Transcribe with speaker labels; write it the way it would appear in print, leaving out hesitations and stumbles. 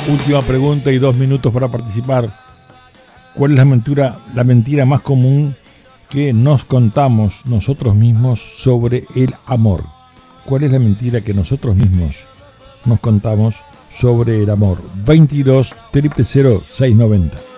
Speaker 1: Última pregunta y 2 minutos para participar. ¿Cuál es la mentira más común que nos contamos nosotros mismos sobre el amor? ¿Cuál es la mentira que nosotros mismos nos contamos sobre el amor? 22 000 690.